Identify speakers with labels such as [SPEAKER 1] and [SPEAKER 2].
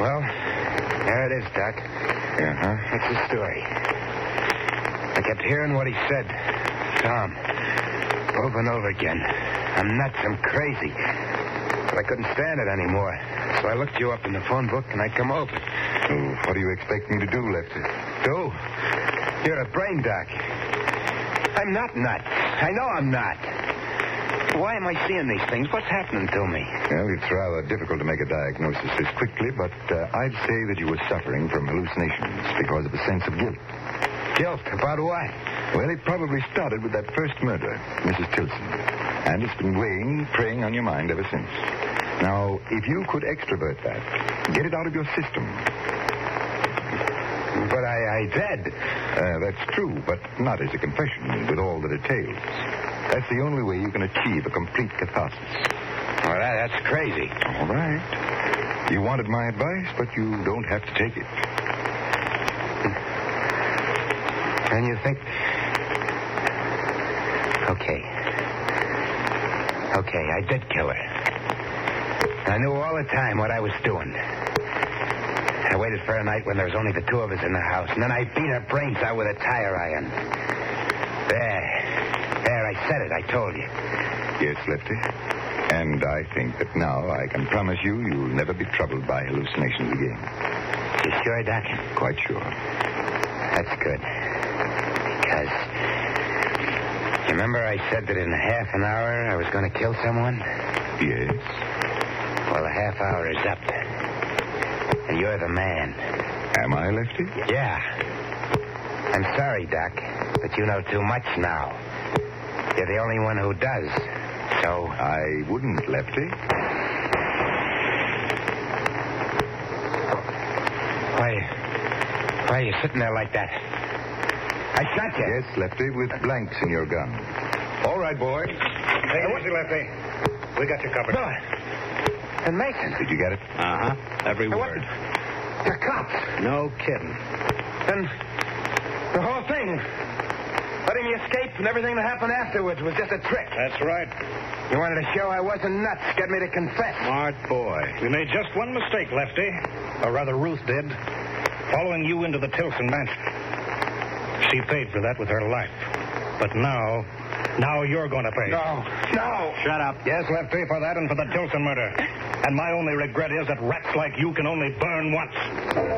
[SPEAKER 1] Well, there it is, Doc.
[SPEAKER 2] Uh-huh.
[SPEAKER 1] That's the story. I kept hearing what he said. Tom. Over and over again. I'm nuts. I'm crazy. But I couldn't stand it anymore. So I looked you up in the phone book and I come over.
[SPEAKER 2] So what do you expect me to do, Lefty?
[SPEAKER 1] Do? You're a brain doc. I'm not nuts. I know I'm not. Why am I seeing these things? What's happening to me?
[SPEAKER 2] Well, it's rather difficult to make a diagnosis this quickly, but I'd say that you were suffering from hallucinations because of a sense of guilt.
[SPEAKER 1] Guilt? About what?
[SPEAKER 2] Well, it probably started with that first murder, Mrs. Tilson. And it's been weighing, preying on your mind ever since. Now, if you could extrovert that, get it out of your system.
[SPEAKER 1] But I did.
[SPEAKER 2] That's true, but not as a confession with all that it entails. That's the only way you can achieve a complete catharsis.
[SPEAKER 1] Well, that's crazy.
[SPEAKER 2] All right. You wanted my advice, but you don't have to take it.
[SPEAKER 1] And you think... Okay, I did kill her. I knew all the time what I was doing. I waited for a night when there was only the two of us in the house, and then I beat her brains out with a tire iron. There, I said it, I told you.
[SPEAKER 2] Yes, Lefty. And I think that now I can promise you you'll never be troubled by hallucinations again.
[SPEAKER 1] You sure, Doc?
[SPEAKER 2] Quite sure.
[SPEAKER 1] That's good. Because... You remember I said that in half an hour I was going to kill someone?
[SPEAKER 2] Yes.
[SPEAKER 1] Well, the half hour is up. And you're the man.
[SPEAKER 2] Am I, Lefty?
[SPEAKER 1] Yeah. I'm sorry, Doc, but you know too much now. You're the only one who does. So...
[SPEAKER 2] I wouldn't, Lefty.
[SPEAKER 1] Why are you sitting there like that? I shot you.
[SPEAKER 2] Yes, Lefty, with blanks in your gun. All right, boy.
[SPEAKER 3] Hey, easy, Lefty. We got you covered.
[SPEAKER 1] No. And Mason.
[SPEAKER 2] Did you get it?
[SPEAKER 3] Uh-huh. Every
[SPEAKER 1] What?
[SPEAKER 3] word.
[SPEAKER 1] The cops.
[SPEAKER 3] No kidding.
[SPEAKER 1] And the whole thing. Letting me escape and everything that happened afterwards was just a trick.
[SPEAKER 3] That's right.
[SPEAKER 1] You wanted to show I wasn't nuts. Get me to confess.
[SPEAKER 3] Smart boy. We made just one mistake, Lefty. Or rather, Ruth did. Following you into the Tilson mansion. She paid for that with her life. But now you're going to pay.
[SPEAKER 1] No.
[SPEAKER 3] Shut up. Yes, Lefty, for that and for the Tilson murder. And my only regret is that rats like you can only burn once.